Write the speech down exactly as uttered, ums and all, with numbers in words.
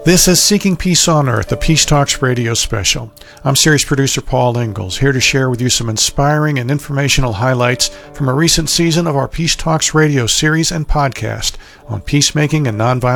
This is Seeking Peace on Earth, the Peace Talks radio special. I'm series producer Paul Ingalls, here to share with you some inspiring and informational highlights from a recent season of our Peace Talks radio series and podcast on peacemaking and nonviolent